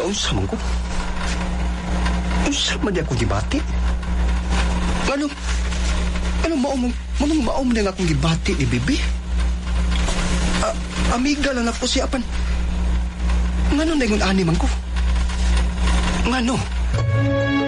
Unsa man ko? Unsa man di akong gibati? Maom na akong gibati ni Bibi? Amiga lang ako siya apan. Ngano na yung ani man ko? Ngano?